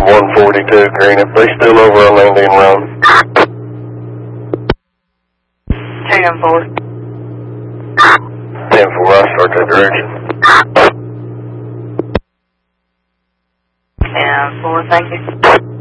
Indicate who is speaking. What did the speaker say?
Speaker 1: 142, green. If they still over on Indian Road.
Speaker 2: 10-4.
Speaker 1: 10-4, I start that direction.
Speaker 2: 10-4, thank you.